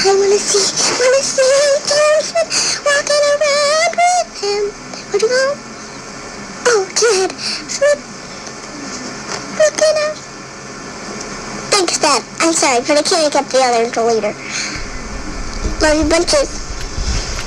I wanna see Dad walking around with him. Where'd you go? Oh, Dad. Looking up. Thanks, Dad. I'm sorry, but I can't make up the other until later. Love you bunches.